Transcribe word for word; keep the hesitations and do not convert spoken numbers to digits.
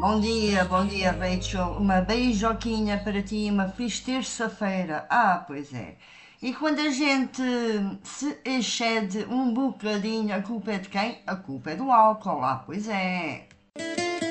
Bom dia, bom dia, Rachel. Uma beijoquinha para ti, uma feliz terça-feira. Ah, pois é. E quando a gente se excede um bocadinho, a culpa é de quem? A culpa é do álcool. Ah, pois é.